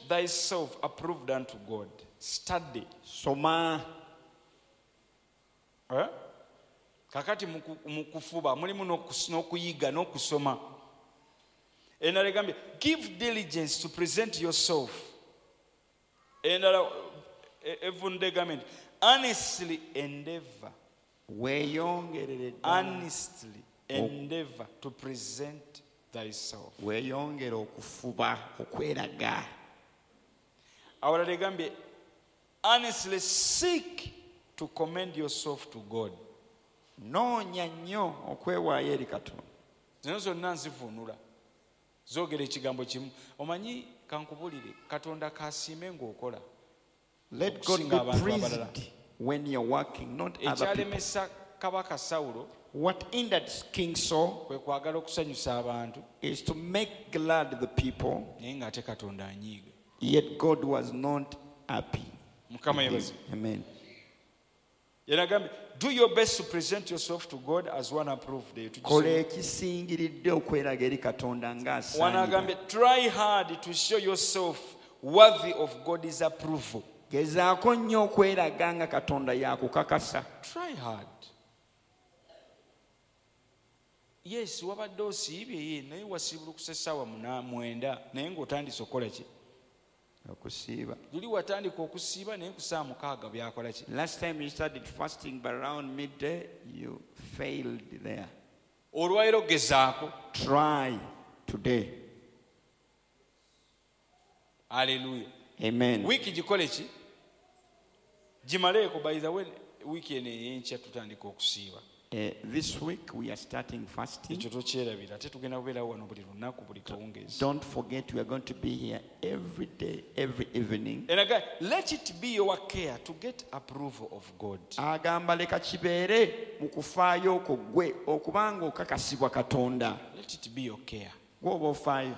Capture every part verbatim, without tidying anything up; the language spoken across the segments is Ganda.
thyself approved unto God. Study. Soma. Eh? Kakati mukufuba mulimu n'okuyiga n'okusoma. Endala egambye give diligence to present yourself. Endala evunde egambye honestly endeavor. Weeyongerere honestly endeavor to present thyself. Weeyongere okufuba okweraga. Awalala egambye honestly seek to commend yourself to God. Noonya nnyo okwewaayo eri Katonda. Zino zonna nzivunula. Zoogera ekigambo kimu. Omanyi kankubulire Katonda kasiime ng'okola. Let God be praised when you're working, not other people. Ekyalemesa Kabaka Sawulo, what hindered King Saul kwe kwagala okusanyusa abantu, is to make glad the people, naye ng'ate Katonda anyiiga. yet God was not happy. Mukama yebaze. Amen. Yenagambye do your best to present yourself to God as one approved. Kola ekisingiridde okweraga eri Katonda ng'asaanira. Wanagambye try hard to show yourself worthy of God's approval. Gezaako nnyo okweraga nga Katonda yakukakasa. Try hard. Yes, wabadde osiibye ye naye wasiibulukuse essaawa mwenda naye ng'otandise okola ki? Okusiiba. Luli watandika okusiiba naye ku saa mukaaga byakola ki? Last time you started fasting but around midday you failed there. Olwaleero gezaako. Try today. Hallelujah. Amen. Wiki gikole ki? Gimaleeko by the way wiki eno ey'enkya tutandika okusiiba. Uh, this week we are starting fasting. Don't forget we are going to be here every day, every evening. And again, let it be your care to get approval of God. Agamba leka kibeere mu kufaayo okwo gwe okubanga okakasibwa Katonda. Let it be your care. Gwoba ofaayo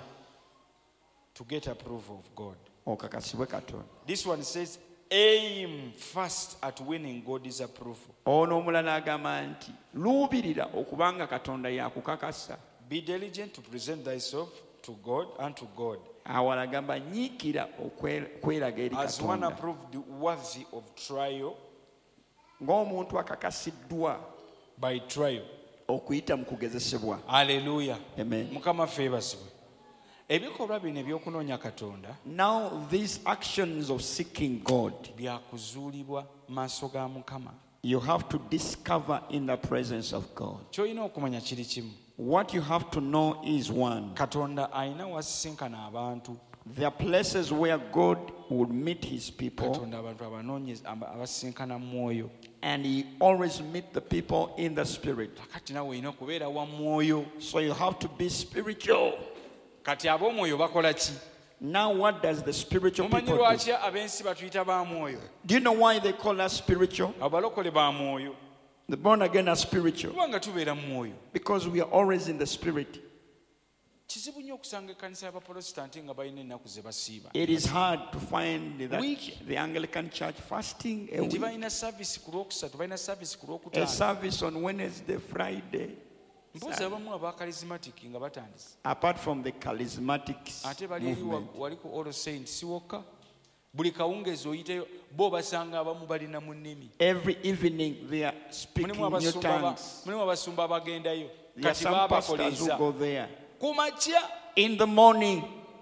to get approval of God. Okakasibwe Katonda. This one says aim first at winning God's approval. Ono omulala agamba nti luubirira okubanga Katonda yakukakasa. Be diligent to present thyself to God and to God. Awala agamba nyiikira okweraga eri Katonda. As one approved worthy of trial. Ng'omuntu akakasiddwa by trial. Okuyita mu kugezesebwa. Hallelujah. Amen. Mukama feebazibwe. Ebikolwa bino ebyokunoonya Katonda. Now these actions of seeking God. Byakuzuulibwa maaso ga Mukama. You have to discover in the presence of God. Ky'olina okumanya kiri kimu. What you have to know is one. Katonda alina wasisinkana abantu. There are places where God would meet his people. Katonda abantu abanoonyeza abasinkana mu mwoyo. And he always meet the people in the spirit. Kati nawe olina okubeera wa mwoyo. So you have to be spiritual. Kati ab'omwoyo bakola ki? Now what does the spiritual people do? Lwaki ab'ensi batuyita ba mwoyo? Do you know why they call us spiritual? Abalokole ba mwoyo. The born again are spiritual. Kubanga tubeera mu mwoyo. Because we are always in the spirit. Kizibu nnyo okusanga ekkanisa y'Abaprotestanti nga balina ennaku ze basiiba. It is hard to find that the Anglican Church fasting a week. Nti balina service ku Lwokusatu, balina service ku Lwokutaano. A service on Wednesday, Friday. Mbuzi abamu aba charismatic nga batandise. Apart from the charismatics ate bali movement. Wali ku All Saints wokka. Buli kawungeezi oyiteyo bo basanga abamu balina mu nnimi. Every evening they are speaking new tongues. Mulimu abasumba abagendayo. There are some pastors who go there. Kumakya. In the morning.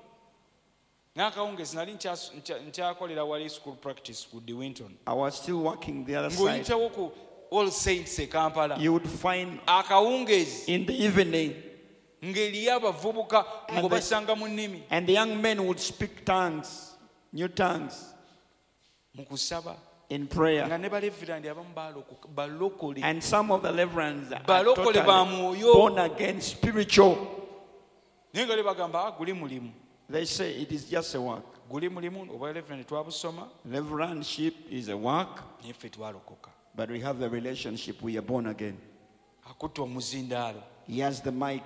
N'akawungeezi nali nkyakolera wali school practice ku De Winton. I was still working the other side. Ng'oyitawo ku All Saints e Kampala. You would find akawungeezi in the evening. Ng'eriyo abavubuka ng'obasanga mu nnimi. And the young men would speak tongues, new tongues. Mu kusaba. In prayer. And some of the reverends are totally born again, spiritual. They say it is just a work. Reverendship is a work, but we have the relationship. We are born again. He has the mic.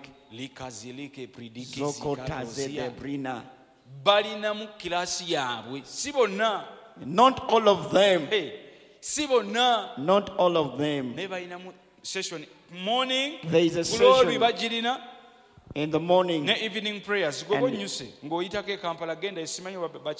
Not all of them. Not all of them. Morning. There is a session in the morning. Evening prayers.